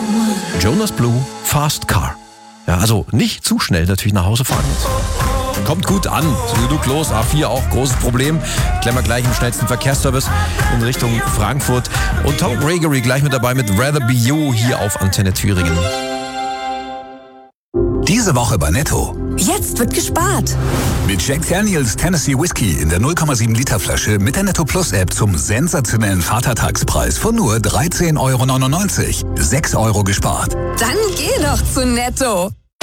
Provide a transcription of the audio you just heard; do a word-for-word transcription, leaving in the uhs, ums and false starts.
Jonas Blue, Fast Car. Ja, also nicht zu schnell natürlich nach Hause fahren jetzt. Kommt gut an. So genug los. A vier auch großes Problem. Klemmen wir gleich im schnellsten Verkehrsservice in Richtung Frankfurt. Und Tom Gregory gleich mit dabei mit Rather Be You hier auf Antenne Thüringen. Diese Woche bei Netto. Jetzt wird gespart. Mit Jack Daniels Tennessee Whiskey in der null Komma sieben Liter Flasche mit der Netto Plus App zum sensationellen Vatertagspreis von nur dreizehn Euro neunundneunzig. sechs Euro gespart. Dann geh doch zu Netto.